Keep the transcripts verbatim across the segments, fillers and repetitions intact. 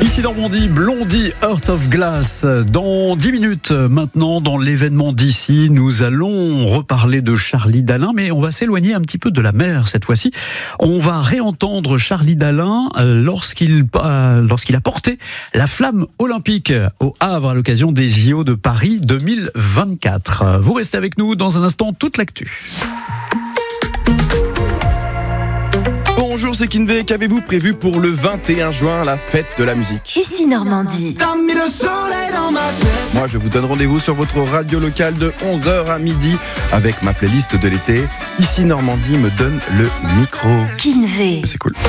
Ici Normandie, Blondie, Heart of Glass. Dans dix minutes maintenant, dans l'événement d'ici, nous allons reparler de Charlie Dalin, mais on va s'éloigner un petit peu de la mer cette fois-ci. On va réentendre Charlie Dalin lorsqu'il, lorsqu'il a porté la flamme olympique au Havre à l'occasion des J O de Paris deux mille vingt-quatre. Vous restez avec nous dans un instant, toute l'actu. Bonjour, c'est Kinvé. Qu'avez-vous prévu pour le vingt et un juin, la fête de la musique? Ici Normandie. Moi, je vous donne rendez-vous sur votre radio locale de onze heures à midi avec ma playlist de l'été. Ici Normandie me donne le micro. Kinvé. C'est cool.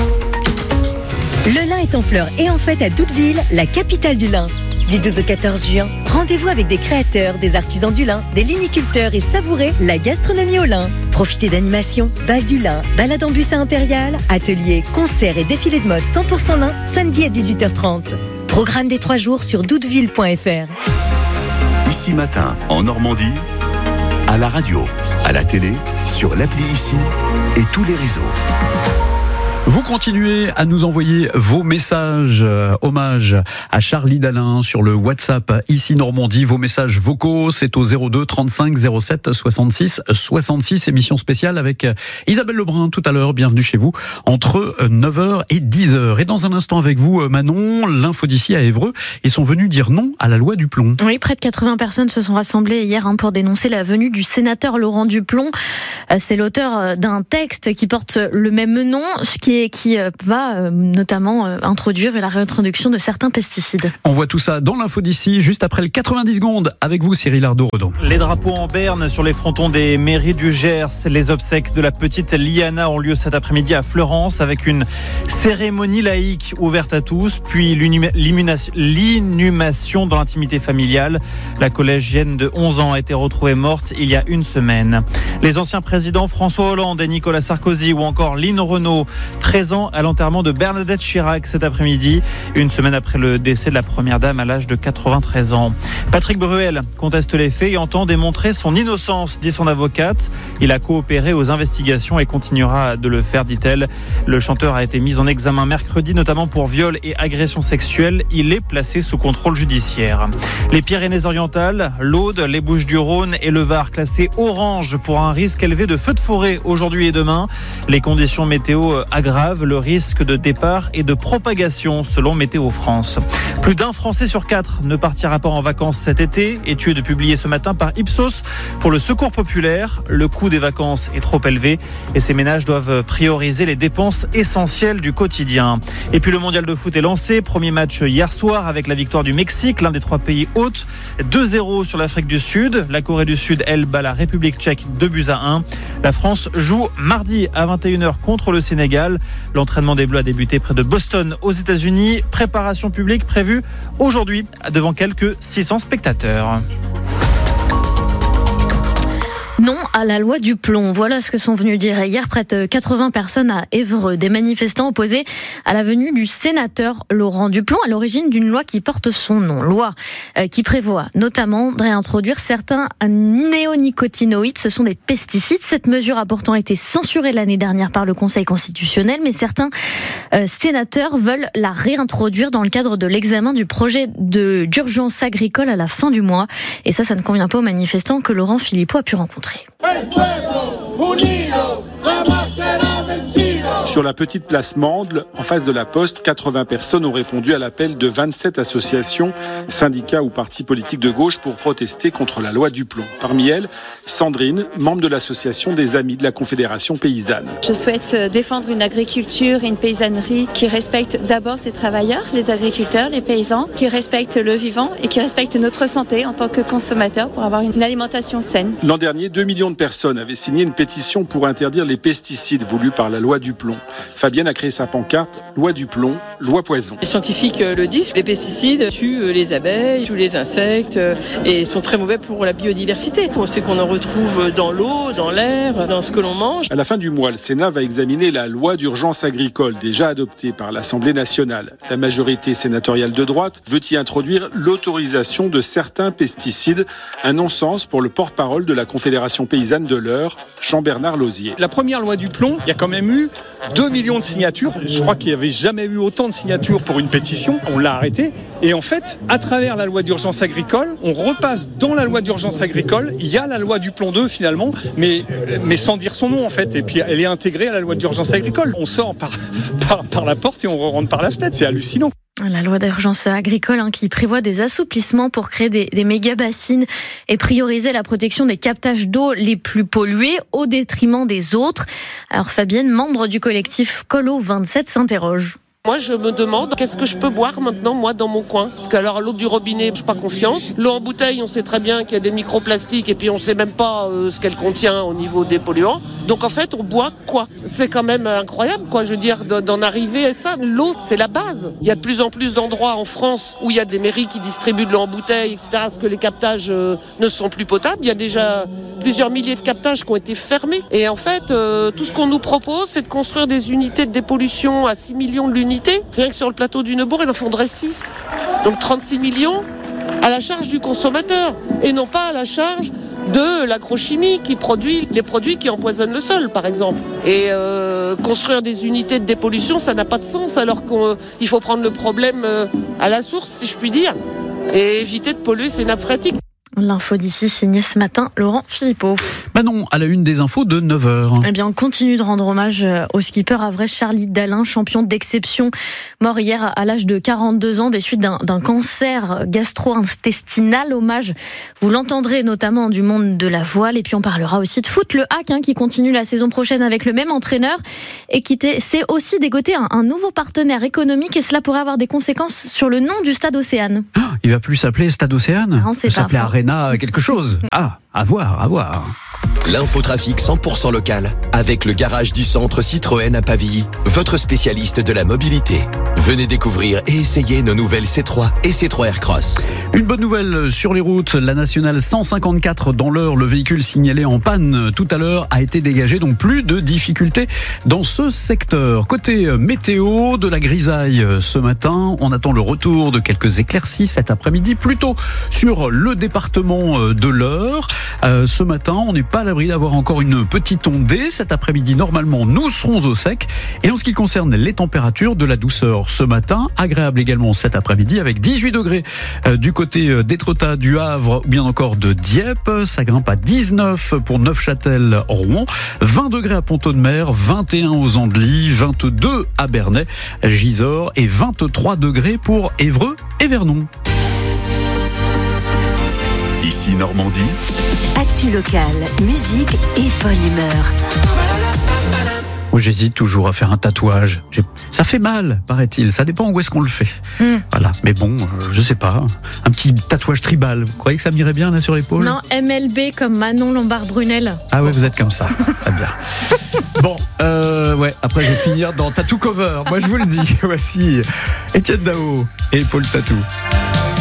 Le lin est en fleurs et en fête à Douteville, la capitale du lin. Du douze au quatorze juin, rendez-vous avec des créateurs, des artisans du lin, des liniculteurs et savourez la gastronomie au lin. Profitez d'animations, bal du lin, balade en bus à Impérial, ateliers, concerts et défilés de mode cent pour cent lin, samedi à dix-huit heures trente. Programme des trois jours sur douteville point f r. Ici Matin, en Normandie, à la radio, à la télé, sur l'appli Ici et tous les réseaux. Vous continuez à nous envoyer vos messages euh, hommage à Charlie Dalin sur le WhatsApp Ici Normandie. Vos messages vocaux, c'est au zéro deux trente-cinq zéro sept soixante-six soixante-six. Émission spéciale avec Isabelle Lebrun tout à l'heure. Bienvenue chez vous entre neuf heures et dix heures. Et dans un instant avec vous, Manon, l'info d'ici à Évreux. Ils sont venus dire non à la loi du plomb. Oui, près de quatre-vingts personnes se sont rassemblées hier hein, pour dénoncer la venue du sénateur Laurent Duplomb. C'est l'auteur d'un texte qui porte le même nom, ce qui est qui va notamment introduire la réintroduction de certains pesticides. On voit tout ça dans l'info d'ici, juste après le quatre-vingt-dix secondes. Avec vous, Cyril Ardo-Redon. Les drapeaux en berne sur les frontons des mairies du Gers. Les obsèques de la petite Liana ont lieu cet après-midi à Fleurance avec une cérémonie laïque ouverte à tous, puis l'inhumation dans l'intimité familiale. La collégienne de onze ans a été retrouvée morte il y a une semaine. Les anciens présidents François Hollande et Nicolas Sarkozy ou encore Lynn Renault présents à l'enterrement de Bernadette Chirac cet après-midi, une semaine après le décès de la première dame à l'âge de quatre-vingt-treize ans. Patrick Bruel conteste les faits et entend démontrer son innocence, dit son avocate. Il a coopéré aux investigations et continuera de le faire, dit-elle. Le chanteur a été mis en examen mercredi, notamment pour viol et agression sexuelle. Il est placé sous contrôle judiciaire. Les Pyrénées-Orientales, l'Aude, les Bouches-du-Rhône et le Var classés orange pour un risque élevé de feux de forêt aujourd'hui et demain. Les conditions météo aggravent le risque de départ et de propagation selon Météo France. Plus d'un Français sur quatre ne partira pas en vacances cet été. Étude publiée ce matin par Ipsos pour le Secours populaire. Le coût des vacances est trop élevé et ces ménages doivent prioriser les dépenses essentielles du quotidien. Et puis le mondial de foot est lancé. Premier match hier soir avec la victoire du Mexique, l'un des trois pays hôtes. deux zéro sur l'Afrique du Sud. La Corée du Sud, elle, bat la République tchèque deux buts à un. La France joue mardi à vingt et une heures contre le Sénégal. L'entraînement des Bleus a débuté près de Boston aux États-Unis. Préparation publique prévue aujourd'hui devant quelques six cents spectateurs. Non à la loi du plomb. Voilà ce que sont venus dire hier près de quatre-vingts personnes à Évreux. Des manifestants opposés à la venue du sénateur Laurent Duplomb à l'origine d'une loi qui porte son nom. Loi euh, qui prévoit notamment de réintroduire certains néonicotinoïdes. Ce sont des pesticides. Cette mesure a pourtant été censurée l'année dernière par le Conseil constitutionnel, mais certains euh, sénateurs veulent la réintroduire dans le cadre de l'examen du projet de, d'urgence agricole à la fin du mois. Et ça, ça ne convient pas aux manifestants que Laurent Philippot a pu rencontrer. Sur la petite place Mandle, en face de la Poste, quatre-vingts personnes ont répondu à l'appel de vingt-sept associations, syndicats ou partis politiques de gauche pour protester contre la loi Duplomb. Parmi elles, Sandrine, membre de l'association des Amis de la Confédération Paysanne. Je souhaite défendre une agriculture et une paysannerie qui respecte d'abord ses travailleurs, les agriculteurs, les paysans, qui respectent le vivant et qui respectent notre santé en tant que consommateurs pour avoir une alimentation saine. L'an dernier, deux millions de personnes avaient signé une pétition pour interdire les pesticides voulus par la loi Duplomb. Fabienne a créé sa pancarte « Loi Duplomb, loi poison ». Les scientifiques le disent, les pesticides tuent les abeilles, tuent les insectes et sont très mauvais pour la biodiversité. On sait qu'on en retrouve dans l'eau, dans l'air, dans ce que l'on mange. À la fin du mois, le Sénat va examiner la loi d'urgence agricole déjà adoptée par l'Assemblée nationale. La majorité sénatoriale de droite veut y introduire l'autorisation de certains pesticides, un non-sens pour le porte-parole de la Confédération paysanne de l'Eure, Jean-Bernard Lausier. La première loi Duplomb, il y a quand même eu deux millions de signatures. Je crois qu'il n'y avait jamais eu autant de signatures pour une pétition. On l'a arrêté. Et en fait, à travers la loi d'urgence agricole, on repasse dans la loi d'urgence agricole. Il y a la loi du plomb deux finalement, mais, mais sans dire son nom en fait. Et puis elle est intégrée à la loi d'urgence agricole. On sort par, par, par la porte et on rentre par la fenêtre. C'est hallucinant. La loi d'urgence agricole hein, qui prévoit des assouplissements pour créer des, des méga-bassines et prioriser la protection des captages d'eau les plus pollués au détriment des autres. Alors Fabienne, membre du collectif Colo vingt-sept, s'interroge. Moi, je me demande qu'est-ce que je peux boire maintenant, moi, dans mon coin. Parce qu'alors, l'eau du robinet, je n'ai pas confiance. L'eau en bouteille, on sait très bien qu'il y a des microplastiques et puis on ne sait même pas euh, ce qu'elle contient au niveau des polluants. Donc, en fait, on boit quoi ? C'est quand même incroyable, quoi. Je veux dire, d'en arriver à ça. L'eau, c'est la base. Il y a de plus en plus d'endroits en France où il y a des mairies qui distribuent de l'eau en bouteille, et cetera, parce que les captages euh, ne sont plus potables. Il y a déjà plusieurs milliers de captages qui ont été fermés. Et en fait, euh, tout ce qu'on nous propose, c'est de construire des unités de dépollution à six millions de l'unité. Rien que sur le plateau du Neubourg, il en faudrait six. Donc trente-six millions à la charge du consommateur et non pas à la charge de l'agrochimie qui produit les produits qui empoisonnent le sol, par exemple. Et euh, construire des unités de dépollution, ça n'a pas de sens alors qu'il faut prendre le problème à la source, si je puis dire, et éviter de polluer ces nappes phréatiques. L'info d'ici, signée ce matin, Laurent Philippot. Manon, à la une des infos de neuf heures. Eh bien, on continue de rendre hommage au skipper havrais Charlie Dalin, champion d'exception, mort hier à l'âge de quarante-deux ans des suites d'un, d'un cancer gastro-intestinal. Hommage, vous l'entendrez notamment du monde de la voile. Et puis, on parlera aussi de foot. Le H A C hein, qui continue la saison prochaine avec le même entraîneur et qui sait aussi dégoter un, un nouveau partenaire économique. Et cela pourrait avoir des conséquences sur le nom du Stade Océane. Oh, il va plus s'appeler Stade Océane. Non, c'est il va pas s'appeler Arena quelque chose. Ah, à voir, à voir. L'infotrafic cent pour cent local avec le garage du centre Citroën à Pavilly, votre spécialiste de la mobilité. Venez découvrir et essayer nos nouvelles C trois et C trois Aircross. Une bonne nouvelle sur les routes, la nationale cent cinquante-quatre dans l'heure, le véhicule signalé en panne tout à l'heure a été dégagé, donc plus de difficultés dans ce secteur. Côté météo, de la grisaille ce matin, on attend le retour de quelques éclaircies cet après-midi, plutôt sur le département de l'Eure. Euh, ce matin, on n'est pas à l'abri d'avoir encore une petite ondée. Cet après-midi, normalement, nous serons au sec. Et en ce qui concerne les températures, de la douceur ce matin, agréable également cet après-midi avec dix-huit degrés euh, du côté d'Étretat, du Havre ou bien encore de Dieppe. Ça grimpe à dix-neuf pour Neufchâtel, Rouen, vingt degrés à Pont-de-Mer, vingt et un aux Andelys, vingt-deux à Bernay, Gisors et vingt-trois degrés pour Évreux et Vernon. Ici Normandie. Actu locale, musique et bonne humeur. Moi, j'hésite toujours à faire un tatouage. J'ai... Ça fait mal, paraît-il. Ça dépend où est-ce qu'on le fait. Mm. Voilà. Mais bon, euh, je sais pas. Un petit tatouage tribal. Vous croyez que ça m'irait bien là sur l'épaule ? Non, M L B comme Manon Lombard-Brunel. Ah ouais, vous êtes comme ça. Très bien. Bon, euh, ouais. Après, je vais finir dans Tattoo Cover. Moi, je vous le dis. Voici Étienne Dao et Paul Tatou.